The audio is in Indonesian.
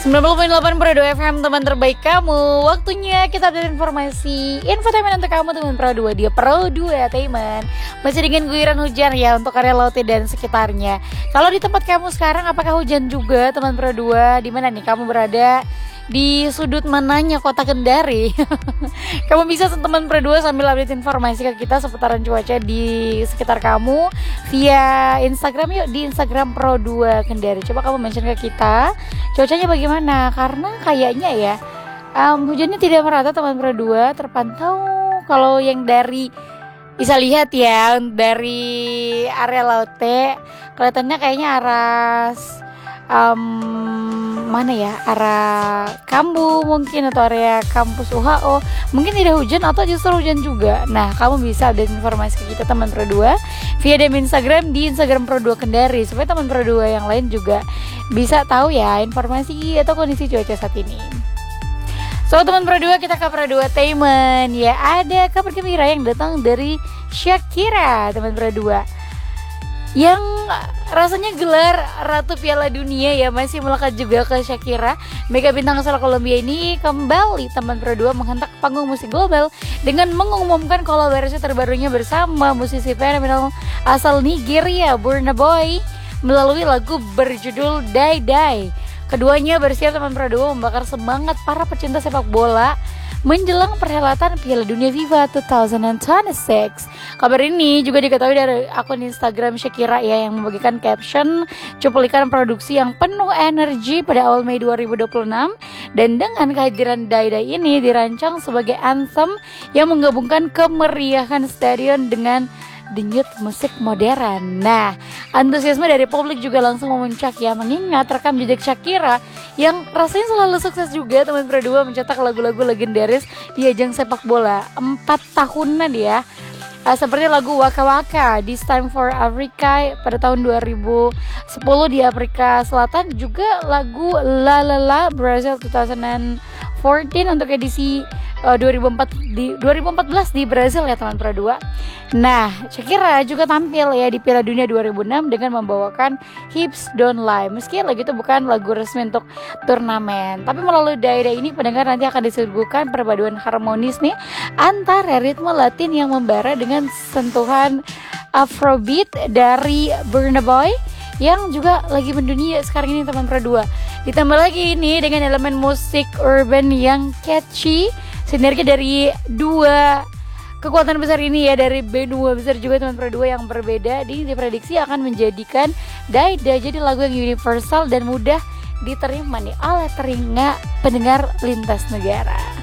90.8 Pro 2 FM, teman terbaik kamu. Waktunya kita update informasi infotainment untuk kamu, teman Pro 2 di Pro 2 Entertainment. Masih dengan guyuran hujan ya untuk area Laute dan sekitarnya. Kalau di tempat kamu sekarang apakah hujan juga, teman Pro 2? Di mana nih kamu berada? Di sudut mananya kota Kendari? Kamu bisa teman Pro 2 sambil update informasi ke kita seputaran cuaca di sekitar kamu via Instagram. Yuk, di Instagram Pro 2 Kendari. Coba kamu mention ke kita cuacanya bagaimana, karena kayaknya ya hujannya tidak merata, teman Pro 2. Terpantau kalau yang dari bisa lihat ya, dari area Laute kelihatannya kayaknya arah mana ya, arah Kambu mungkin, atau area kampus UHO mungkin tidak hujan atau justru hujan juga. Nah, kamu bisa update informasi ke kita, teman Pro 2, via DM Instagram di Instagram Pro 2 Kendari, supaya teman Pro 2 yang lain juga bisa tahu ya informasi atau kondisi cuaca saat ini. So, teman Pro 2, kita ke Pro 2 Entertainment. Ya, ada kabar gembira yang datang dari Shakira, teman Pro 2, yang rasanya gelar Ratu Piala Dunia ya masih melekat juga ke Shakira. Mega bintang asal Kolombia ini kembali, teman Pro 2, menghantam panggung musik global dengan mengumumkan kolaborasi terbarunya bersama musisi fenomenal asal Nigeria, Burna Boy, melalui lagu berjudul Die Die. Keduanya bersiap, teman Pro 2, membakar semangat para pecinta sepak bola menjelang perhelatan Piala Dunia FIFA 2026. Kabar ini juga diketahui dari akun Instagram Shakira ya, yang membagikan caption cuplikan produksi yang penuh energi pada awal Mei 2026. Dan dengan kehadiran Die Die ini dirancang sebagai anthem yang menggabungkan kemeriahan stadion dengan denyut musik modern. Nah, antusiasme dari publik juga langsung memuncak ya, mengingat rekam jejak Shakira yang rasanya selalu sukses juga, teman Pro 2, mencetak lagu-lagu legendaris di ajang sepak bola 4 tahunan ya. Seperti lagu Waka Waka, This Time for Africa pada tahun 2010 di Afrika Selatan, juga lagu La La La Brazil 2014 untuk edisi 2014 di Brazil ya, teman Pro 2. Nah, Shakira juga tampil ya di Piala Dunia 2006 dengan membawakan Hips Don't Lie, meski lagu itu bukan lagu resmi untuk turnamen. Tapi melalui Die Die ini pendengar nanti akan disuguhkan perpaduan harmonis nih antara ritme Latin yang membara dengan sentuhan Afrobeat dari Burna Boy yang juga lagi mendunia sekarang ini, teman Pro 2. Ditambah lagi ini dengan elemen musik urban yang catchy, sinergi dari dua kekuatan besar ini ya, dari benua besar juga, teman Pro 2, yang berbeda. Diprediksi akan menjadikan Die Die jadi lagu yang universal dan mudah diterima nih oleh telinga pendengar lintas negara.